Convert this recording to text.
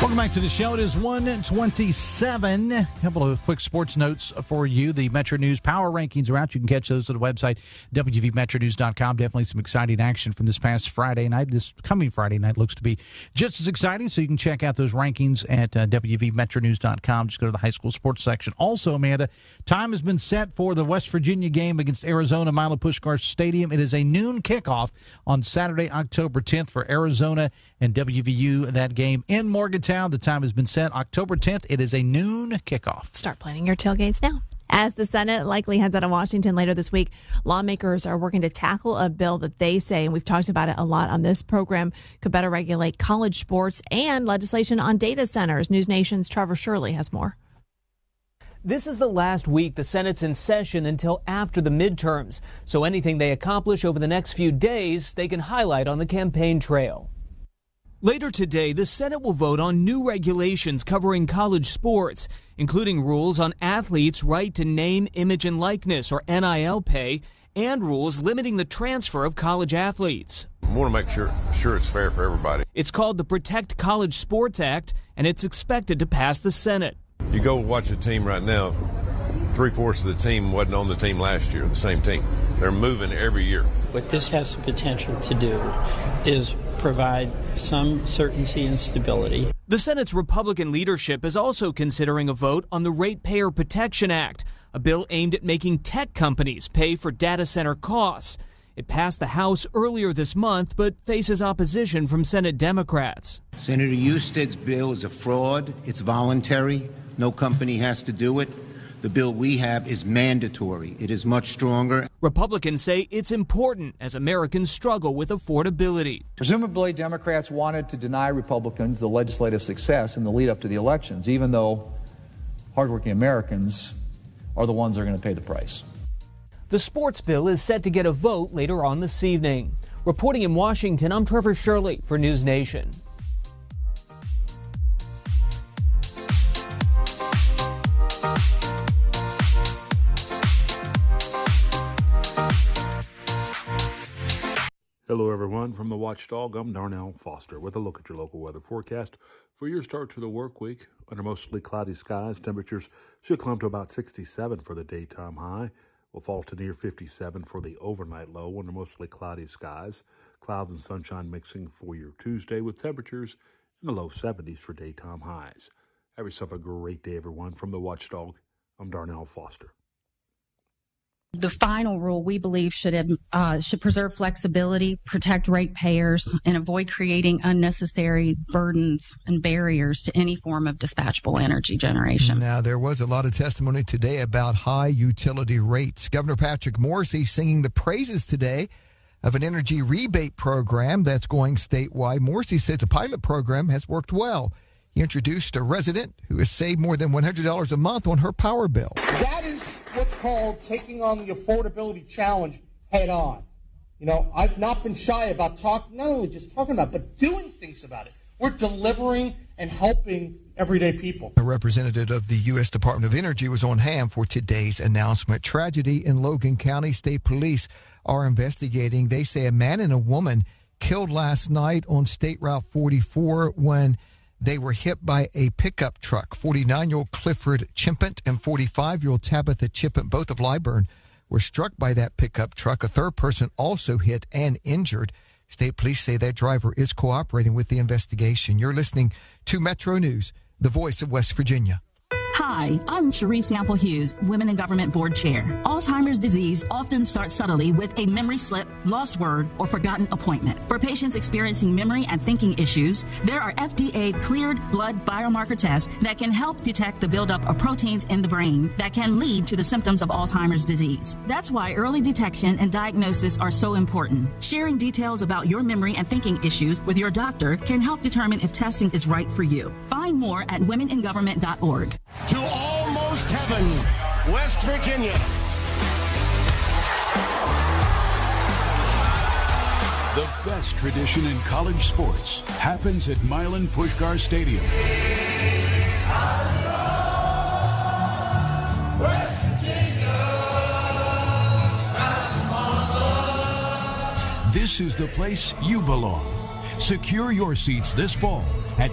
Welcome back to the show. It is 1:27. A couple of quick sports notes for you. The Metro News Power Rankings are out. You can catch those at the website, wvmetronews.com. Definitely some exciting action from this past Friday night. This coming Friday night looks to be just as exciting, so you can check out those rankings at wvmetronews.com. Just go to the high school sports section. Also, Amanda, time has been set for the West Virginia game against Arizona, Milo Puskar Stadium. It is a noon kickoff on Saturday, October 10th for Arizona and WVU. That game in Morgantown. The time has been set, October 10th. It is a noon kickoff. Start planning your tailgates now. As the Senate likely heads out of Washington later this week, lawmakers are working to tackle a bill that they say, and we've talked about it a lot on this program, could better regulate college sports and legislation on data centers. News Nation's Trevor Shirley has more. This is the last week the Senate's in session until after the midterms, so anything they accomplish over the next few days, they can highlight on the campaign trail. Later today, the Senate will vote on new regulations covering college sports, including rules on athletes' right to name, image, and likeness, or NIL pay, and rules limiting the transfer of college athletes. I want to make sure it's fair for everybody. It's called the Protect College Sports Act, and it's expected to pass the Senate. You go watch a team right now, 3/4 of the team wasn't on the team last year, the same team. They're moving every year. What this has the potential to do is provide some certainty and stability. The Senate's Republican leadership is also considering a vote on the Ratepayer Protection Act, a bill aimed at making tech companies pay for data center costs. It passed the House earlier this month, but faces opposition from Senate Democrats. Senator Husted's bill is a fraud. It's voluntary. No company has to do it. The bill we have is mandatory. It is much stronger. Republicans say it's important as Americans struggle with affordability. Presumably, Democrats wanted to deny Republicans the legislative success in the lead up to the elections, even though hardworking Americans are the ones that are going to pay the price. The sports bill is set to get a vote later on this evening. Reporting in Washington, I'm Trevor Shirley for News Nation. Hello, everyone. From the Watchdog, I'm Darnell Foster with a look at your local weather forecast for your start to the work week. Under mostly cloudy skies, temperatures should climb to about 67 for the daytime high. Will fall to near 57 for the overnight low under mostly cloudy skies. Clouds and sunshine mixing for your Tuesday with temperatures in the low 70s for daytime highs. Have yourself a great day, everyone. From the Watchdog, I'm Darnell Foster. The final rule, we believe, should preserve flexibility, protect ratepayers, and avoid creating unnecessary burdens and barriers to any form of dispatchable energy generation. Now, there was a lot of testimony today about high utility rates. Governor Patrick Morrisey singing the praises today of an energy rebate program that's going statewide. Morrisey says the pilot program has worked well. He introduced a resident who has saved more than $100 a month on her power bill. That is what's called taking on the affordability challenge head on. You know, I've not been shy about not only just talking about, but doing things about it. We're delivering and helping everyday people. A representative of the U.S. Department of Energy was on hand for today's announcement. Tragedy in Logan County. State police are investigating. They say a man and a woman killed last night on State Route 44 when they were hit by a pickup truck. 49-year-old Clifford Chimpent and 45-year-old Tabitha Chimpent, both of Liburn, were struck by that pickup truck. A third person also hit and injured. State police say that driver is cooperating with the investigation. You're listening to Metro News, the voice of West Virginia. Hi, I'm Cherie Sample Hughes, Women in Government Board Chair. Alzheimer's disease often starts subtly with a memory slip, lost word, or forgotten appointment. For patients experiencing memory and thinking issues, there are FDA-cleared blood biomarker tests that can help detect the buildup of proteins in the brain that can lead to the symptoms of Alzheimer's disease. That's why early detection and diagnosis are so important. Sharing details about your memory and thinking issues with your doctor can help determine if testing is right for you. Find more at womeningovernment.org. To almost heaven, West Virginia. The best tradition in college sports happens at Milan Puskar Stadium. West Virginia. This is the place you belong. Secure your seats this fall